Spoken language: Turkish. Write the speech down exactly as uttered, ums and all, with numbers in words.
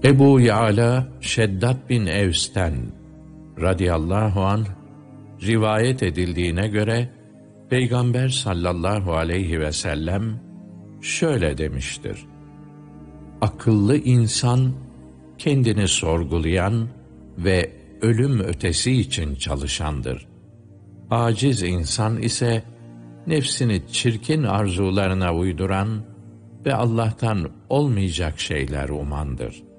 Ebu Ya'la Şeddat bin Evs'ten radıyallahu anh rivayet edildiğine göre Peygamber sallallahu aleyhi ve sellem şöyle demiştir: akıllı insan kendini sorgulayan ve ölüm ötesi için çalışandır. Aciz insan ise nefsini çirkin arzularına uyduran ve Allah'tan olmayacak şeyler umandır.